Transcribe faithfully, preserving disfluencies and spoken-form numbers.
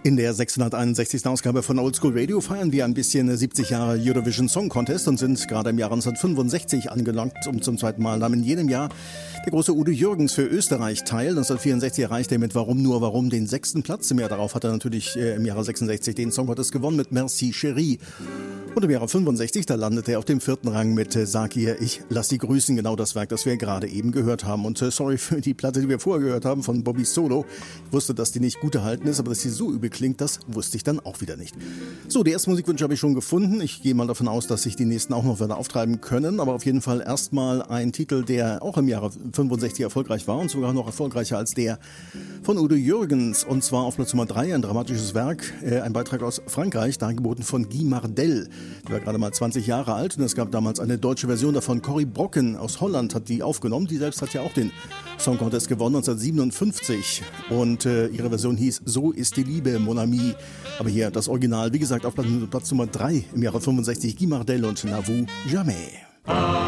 In der sechshunderteinundsechzigsten Ausgabe von Oldschool Radio feiern wir ein bisschen siebzig Jahre Eurovision Song Contest und sind gerade im Jahr neunzehnhundertfünfundsechzig angelangt, um zum zweiten Mal nahm in jedem Jahr der große Udo Jürgens für Österreich teil. neunzehnhundertvierundsechzig erreichte er mit Warum nur warum den sechsten Platz. Im Jahr darauf hat er natürlich äh, im Jahre sechsundsechzig den Song Contest gewonnen mit Merci Chérie. Und im Jahre fünfundsechzig, da landete er auf dem vierten Rang mit äh, Sag ihr, ich lass sie grüßen, genau das Werk, das wir gerade eben gehört haben. Und äh, sorry für die Platte, die wir vorher gehört haben von Bobby Solo. Ich wusste, dass die nicht gut erhalten ist, aber dass sie so übel klingt, das wusste ich dann auch wieder nicht. So, die ersten Musikwünsche habe ich schon gefunden. Ich gehe mal davon aus, dass sich die nächsten auch noch wieder auftreiben können. Aber auf jeden Fall erstmal ein Titel, der auch im Jahre fünfundsechzig erfolgreich war und sogar noch erfolgreicher als der von Udo Jürgens. Und zwar auf Platz Nummer drei, ein dramatisches Werk, äh, ein Beitrag aus Frankreich, dargeboten von Guy Mardel. Der war gerade mal zwanzig Jahre alt und es gab damals eine deutsche Version davon. Corrie Brocken aus Holland hat die aufgenommen. Die selbst hat ja auch den Song Contest gewonnen, neunzehnhundertsiebenundfünfzig. Und äh, ihre Version hieß So ist die Liebe, Mon Ami. Aber hier das Original, wie gesagt, auf Platz, Platz Nummer drei im Jahre fünfundsechzig, Guy Mardel und N'avoue jamais.